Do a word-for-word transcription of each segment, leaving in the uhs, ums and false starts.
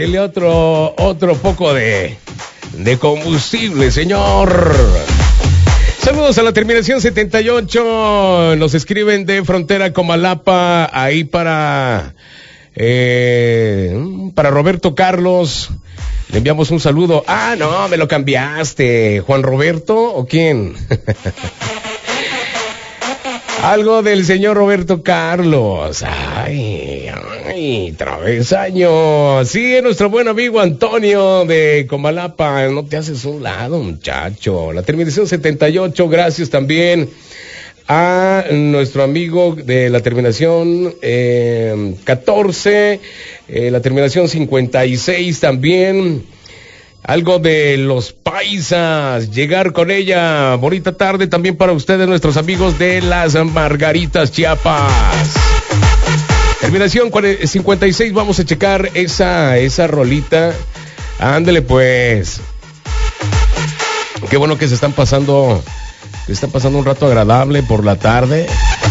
Dele otro, otro poco de, de combustible, señor. Saludos a la terminación setenta y ocho. Nos escriben de Frontera Comalapa, ahí para, eh, para Roberto Carlos. Le enviamos un saludo. Ah, no, me lo cambiaste. ¿Juan Roberto o quién? Algo del señor Roberto Carlos. Ay, ay, travesaño. Sí, nuestro buen amigo Antonio de Comalapa. No te haces un lado, muchacho. La terminación setenta y ocho, gracias también a nuestro amigo de la terminación eh, catorce, eh, la terminación cincuenta y seis también. Algo de los paisas, llegar con ella. Bonita tarde también para ustedes, nuestros amigos de las Margaritas, Chiapas. Terminación cincuenta y seis, vamos a checar esa, esa rolita. Ándele pues. Qué bueno que se están pasando, que están pasando un rato agradable por la tarde.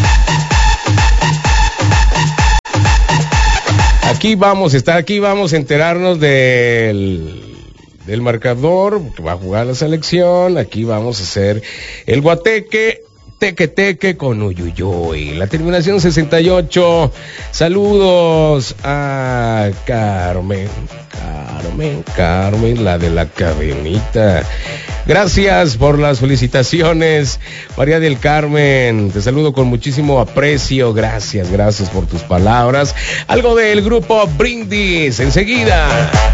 Aquí vamos a estar, aquí vamos a enterarnos del... del marcador, que va a jugar la selección. Aquí vamos a hacer el guateque, teque teque con Uyuyuy. La terminación sesenta y ocho. Saludos a Carmen, Carmen, Carmen, la de la cadenita. Gracias por las felicitaciones, María del Carmen. Te saludo con muchísimo aprecio. Gracias, gracias por tus palabras. Algo del grupo Brindis, enseguida.